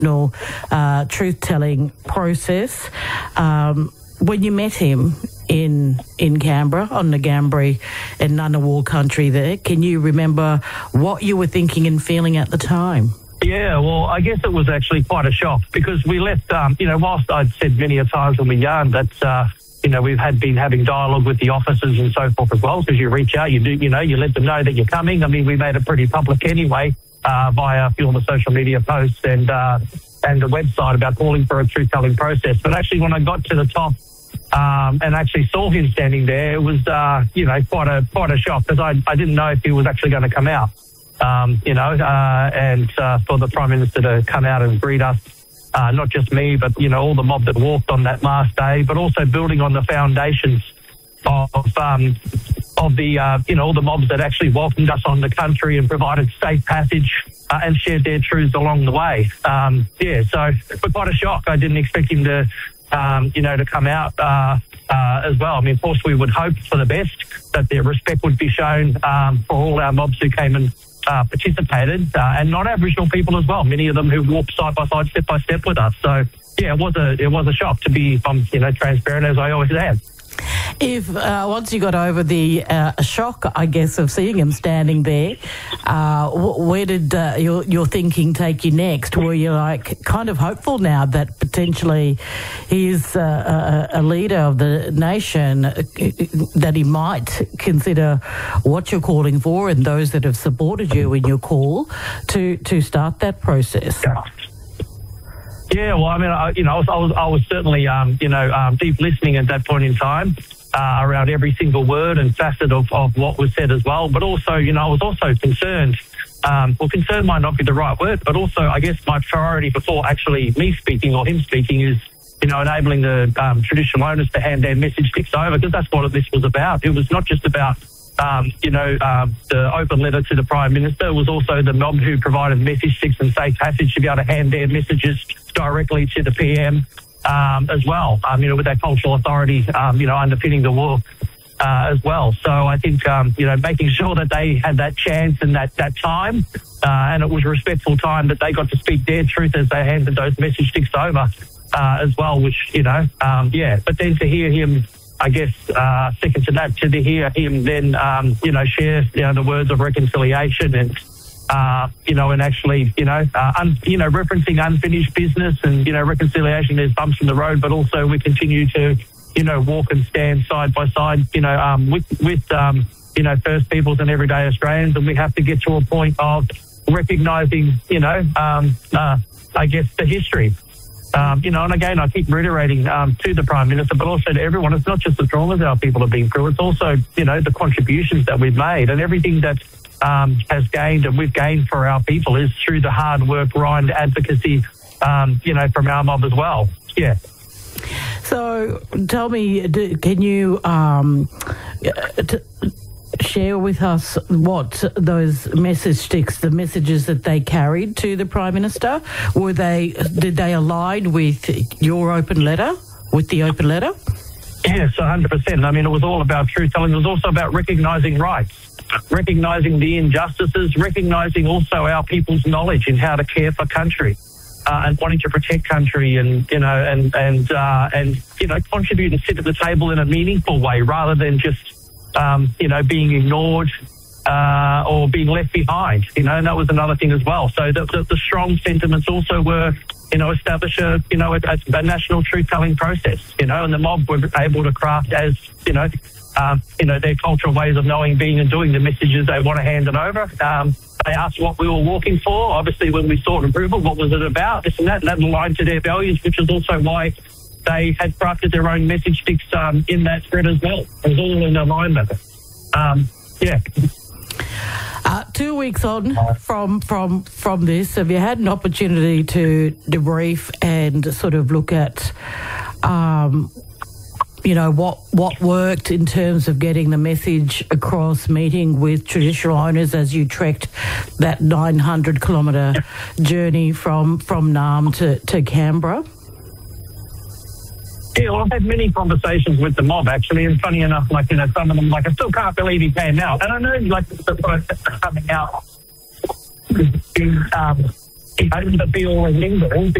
truth-telling process. When you met him in Canberra, on the Ngambri and Ngunnawal country there, can you remember what you were thinking and feeling at the time? Yeah, well, I guess it was actually quite a shock because we left, whilst I'd said many a times when we yarned that, we've been having dialogue with the officers and so forth as well, because you reach out, you let them know that you're coming. I mean, we made it pretty public anyway, via a few of the social media posts and the website about calling for a truth-telling process. But actually, when I got to the top, and actually saw him standing there, it was, quite a shock because I didn't know if he was actually going to come out, and for the Prime Minister to come out and greet us, not just me, but, all the mob that walked on that last day, but also building on the foundations of the, all the mobs that actually welcomed us on the country and provided safe passage and shared their truths along the way. So quite a shock. I didn't expect him to come out as well. I mean, of course, we would hope for the best, that their respect would be shown for all our mobs who came and participated, and non-Aboriginal people as well. Many of them who walked side by side, step by step with us. So, yeah, it was a shock to be, transparent as I always am. If once you got over the shock, I guess, of seeing him standing there, where did your thinking take you next? Were you kind of hopeful now that potentially he is a leader of the nation, that he might consider what you're calling for and those that have supported you in your call to start that process? Yeah, well, I mean, I was certainly, deep listening at that point in time around every single word and facet of what was said as well. But also, I was also concerned. Concerned might not be the right word, but also, I guess, my priority before actually me speaking or him speaking is, enabling the traditional owners to hand their message sticks over, because that's what this was about. It was not just about the open letter to the Prime Minister. It was also the mob who provided message sticks and safe passage to be able to hand their messages directly to the PM as well, with that cultural authority, underpinning the work as well. So I think, making sure that they had that chance and that time, and it was respectful time that they got to speak their truth as they handed those message sticks over as well, which, but then to hear him, I guess, second to that, to hear him then, share, the words of reconciliation and, and actually, referencing unfinished business and, reconciliation, there's bumps in the road, but also we continue to, walk and stand side by side, with First Peoples and everyday Australians. And we have to get to a point of recognising, I guess, the history. And again, I keep reiterating to the Prime Minister, but also to everyone, it's not just the traumas our people have been through, it's also, the contributions that we've made, and everything that has gained and we've gained for our people is through the hard work, grind, advocacy, from our mob as well. Yeah. So tell me, can you share with us what those message sticks, the messages that they carried to the Prime Minister, did they align with your open letter, with the open letter? Yes, 100%. I mean, it was all about truth-telling. It was also about recognising rights, recognising the injustices, recognising also our people's knowledge in how to care for country, and wanting to protect country and contribute and sit at the table in a meaningful way rather than just being ignored or being left behind, and that was another thing as well. So the strong sentiments also were, establish a national truth-telling process, and the mob were able to craft as, their cultural ways of knowing, being and doing the messages they want to hand it over. They asked what we were walking for. Obviously, when we sought approval, what was it about? This and that aligned to their values, which is also why they had crafted their own message sticks in that thread as well. It was all in alignment. 2 weeks on from this, have you had an opportunity to debrief and sort of look at, what worked in terms of getting the message across, meeting with traditional owners as you trekked that 900-kilometre journey from Naarm to Canberra? Yeah, well, I've had many conversations with the mob, actually, and funny enough, some of them, I still can't believe he came out. And I know, the process of coming out But we all remember